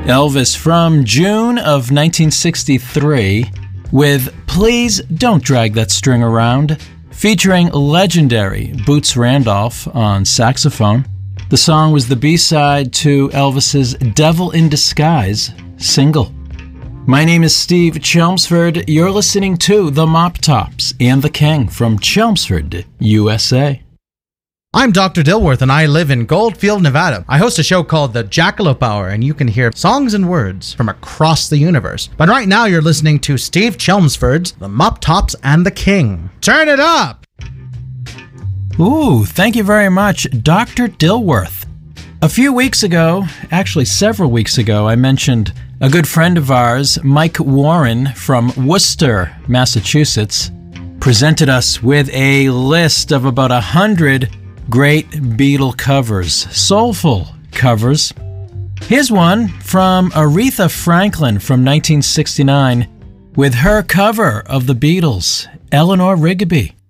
Elvis from June of 1963 with Please Don't Drag That String Around, featuring legendary Boots Randolph on saxophone. The song was the B-side to Elvis's Devil in Disguise single. My name is Steve Chelmsford. You're listening to The Mop Tops and the King from Chelmsford, USA. I'm Dr. Dilworth, and I live in Goldfield, Nevada. I host a show called The Jackalope Hour, and you can hear songs and words from across the universe. But right now, you're listening to Steve Chelmsford's The Mop Tops and the King. Turn it up! Ooh, thank you very much, Dr. Dilworth. A few weeks ago, actually several weeks ago, I mentioned a good friend of ours, Mike Warren from Worcester, Massachusetts, presented us with a list of about 100 great Beatle covers, soulful covers. Here's one from Aretha Franklin from 1969 with her cover of the Beatles, Eleanor Rigby.